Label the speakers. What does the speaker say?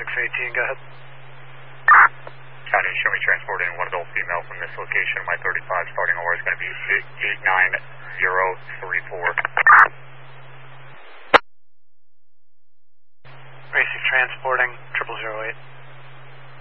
Speaker 1: 618, go ahead.
Speaker 2: County, show me transporting one adult female from this location. My 35 starting OR is going to be 89034.
Speaker 1: Racing transporting 0008.